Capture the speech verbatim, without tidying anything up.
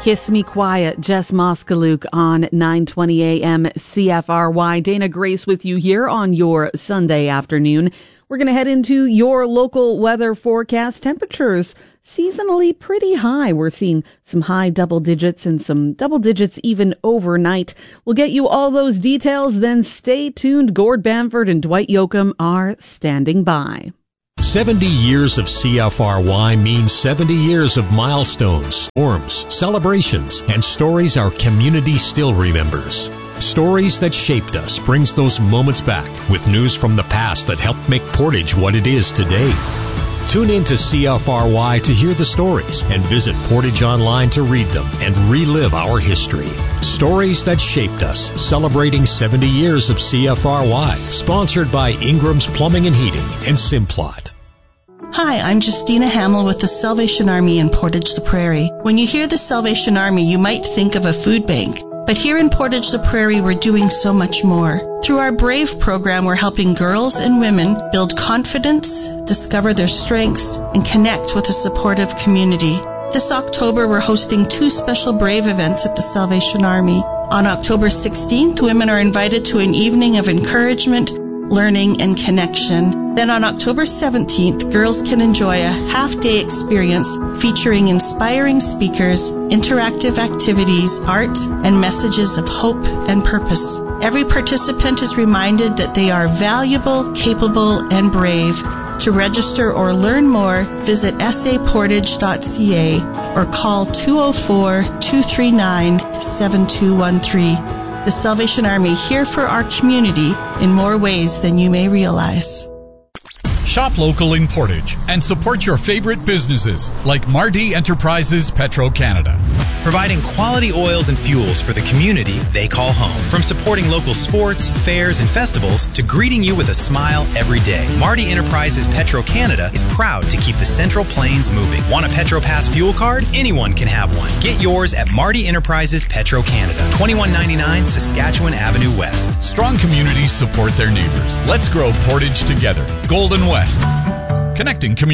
Kiss Me Quiet, Jess Moskaluk on nine twenty A M C F R Y. Dana Grace with you here on your Sunday afternoon. We're going to head into your local weather forecast. Temperatures seasonally pretty high. We're seeing some high double digits and some double digits even overnight. We'll get you all those details, then stay tuned. Gord Bamford and Dwight Yoakam are standing by. seventy years of C F R Y means seventy years of milestones, storms, celebrations, and stories our community still remembers. Stories that shaped us brings those moments back with news from the past that helped make Portage what it is today. Tune in to C F R Y to hear the stories and visit Portage Online to read them and relive our history. Stories that shaped us, celebrating seventy years of C F R Y. Sponsored by Ingram's Plumbing and Heating and Simplot. Hi, I'm Justina Hamill with the Salvation Army in Portage la Prairie. When you hear the Salvation Army, you might think of a food bank. But here in Portage la Prairie, we're doing so much more. Through our BRAVE program, we're helping girls and women build confidence, discover their strengths, and connect with a supportive community. This October, we're hosting two special BRAVE events at the Salvation Army. On October sixteenth, women are invited to an evening of encouragement, learning, and connection. Then on October seventeenth, girls can enjoy a half-day experience featuring inspiring speakers, interactive activities, art, and messages of hope and purpose. Every participant is reminded that they are valuable, capable, and brave. To register or learn more, visit s a portage dot c a or call two oh four, two three nine, seven two one three. The Salvation Army, here for our community in more ways than you may realize. Shop local in Portage and support your favorite businesses like Marty Enterprises Petro-Canada. Providing quality oils and fuels for the community they call home. From supporting local sports, fairs, and festivals to greeting you with a smile every day. Marty Enterprises Petro-Canada is proud to keep the Central Plains moving. Want a PetroPass fuel card? Anyone can have one. Get yours at Marty Enterprises Petro-Canada, twenty-one ninety-nine Saskatchewan Avenue West. Strong communities support their neighbors. Let's grow Portage together. Golden West. Connecting communities.